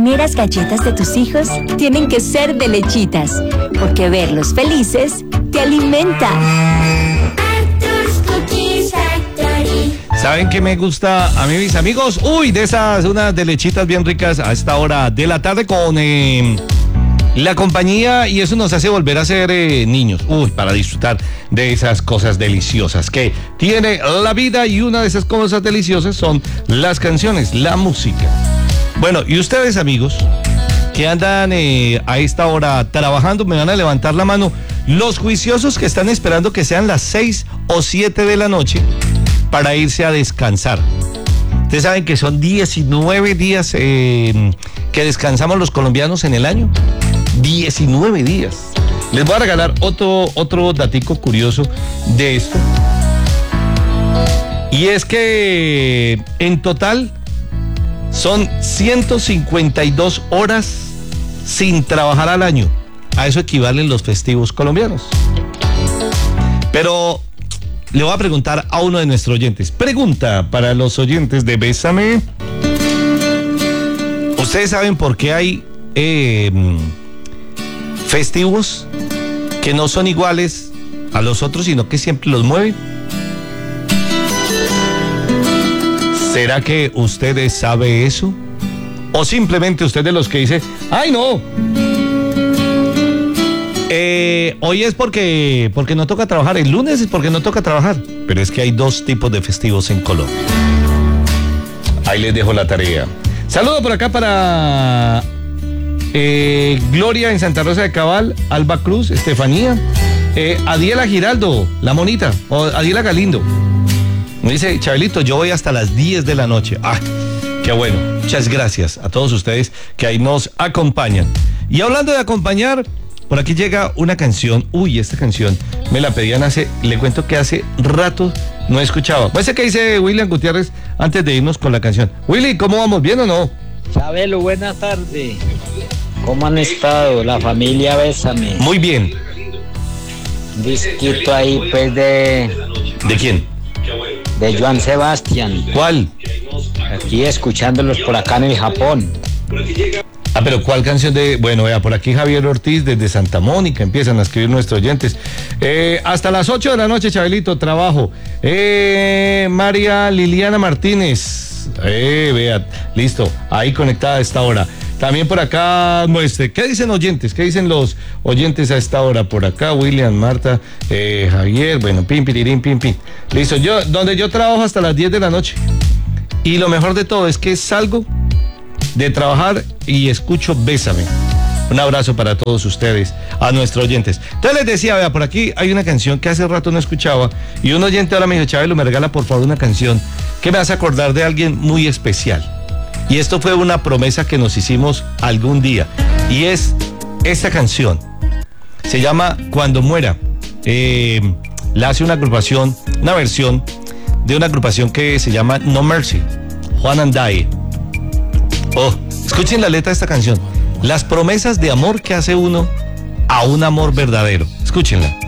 primeras galletas de tus hijos tienen que ser de Lechitas, porque verlos felices te alimenta. Arthur's Cookie Factory. ¿Saben qué me gusta a mí, mis amigos? Uy, de esas, unas de lechitas bien ricas a esta hora de la tarde con la compañía, y eso nos hace volver a ser niños. Uy, para disfrutar de esas cosas deliciosas que tiene la vida, y una de esas cosas deliciosas son las canciones, la música. Bueno, y ustedes, amigos, que andan a esta hora trabajando, me van a levantar la mano los juiciosos que están esperando que sean las 6 o 7 de la noche para irse a descansar. Ustedes saben que son 19 días que descansamos los colombianos en el año. 19 días. Les voy a regalar otro datico curioso de esto. Y es que en total son 152 horas sin trabajar al año. A eso equivalen los festivos colombianos. Pero le voy a preguntar a uno de nuestros oyentes. Pregunta para los oyentes de Bésame. ¿Ustedes saben por qué hay festivos que no son iguales a los otros, sino que siempre los mueven? ¿Será que usted sabe eso? ¿O simplemente usted de los que dice, ¡ay, no! Hoy es porque no toca trabajar, el lunes es porque no toca trabajar. Pero es que hay dos tipos de festivos en Colombia. Ahí les dejo la tarea. Saludo por acá para Gloria en Santa Rosa de Cabal, Alba Cruz, Estefanía, Adiela Giraldo, la monita, o Adiela Galindo. Me dice, Chabelito, yo voy hasta las 10 de la noche. ¡Ah, qué bueno! Muchas gracias a todos ustedes que ahí nos acompañan. Y hablando de acompañar, por aquí llega una canción. Uy, esta canción me la pedían le cuento que hace rato no he escuchado. Pues que dice William Gutiérrez antes de irnos con la canción. Willy, ¿cómo vamos? ¿Bien o no? Chabelo, buenas tardes. ¿Cómo han estado? La familia Bésame. Muy bien. Un disquito ahí, pues, ¿De quién? De Joan Sebastián. ¿Cuál? Aquí escuchándolos por acá en el Japón. Ah, pero ¿cuál canción de...? Bueno, vea, por aquí Javier Ortiz desde Santa Mónica, empiezan a escribir nuestros oyentes. Hasta las 8 de la noche, Chabelito, trabajo. María Liliana Martínez. Vea, listo, ahí conectada a esta hora. También por acá muestre. ¿Qué dicen oyentes? ¿Qué dicen los oyentes a esta hora? Por acá, William, Marta, Javier, bueno, pim, pirirín, pim, pim. Listo, donde yo trabajo hasta las 10 de la noche. Y lo mejor de todo es que salgo de trabajar y escucho Bésame. Un abrazo para todos ustedes, a nuestros oyentes. Entonces les decía, vea, por aquí hay una canción que hace rato no escuchaba, y un oyente ahora me dijo, Chabelo, me regala por favor una canción que me hace acordar de alguien muy especial. Y esto fue una promesa que nos hicimos algún día, y es esta canción. Se llama Cuando Muera. La hace una agrupación, una versión de una agrupación que se llama No Mercy, Juan Andae. Oh, escuchen la letra de esta canción. Las promesas de amor que hace uno a un amor verdadero. Escúchenla.